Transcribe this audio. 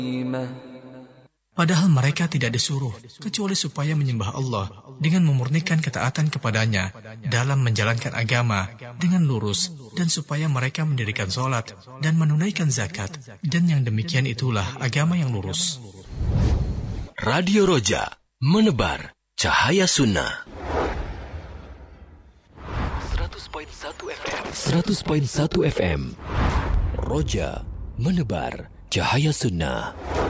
Padahal mereka tidak disuruh kecuali supaya menyembah Allah dengan memurnikan ketaatan kepadanya dalam menjalankan agama dengan lurus dan supaya mereka mendirikan sholat dan menunaikan zakat, dan yang demikian itulah agama yang lurus. Radio Roja, menebar cahaya sunnah. 100.1 FM Roja, menebar cahaya sunnah.